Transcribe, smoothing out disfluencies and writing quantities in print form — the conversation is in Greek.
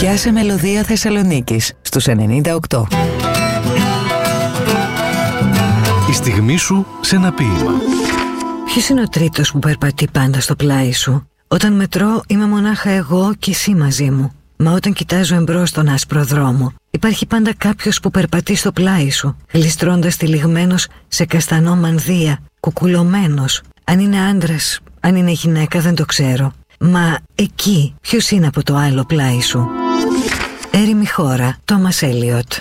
Πιάσε μελωδία Θεσσαλονίκης στους 98. Η στιγμή σου σε ένα ποίημα. Ποιος είναι ο τρίτος που περπατεί πάντα στο πλάι σου? Όταν μετρώ είμαι μονάχα εγώ και εσύ μαζί μου. Μα όταν κοιτάζω εμπρός στον άσπρο δρόμο, υπάρχει πάντα κάποιος που περπατεί στο πλάι σου, γλιστρώντας τυλιγμένος σε καστανό μανδύα, κουκουλωμένος. Αν είναι άντρας, αν είναι γυναίκα δεν το ξέρω. Μα εκεί ποιος είναι από το άλλο πλάι σου? Έρημη χώρα, Τόμας Έλιοτ.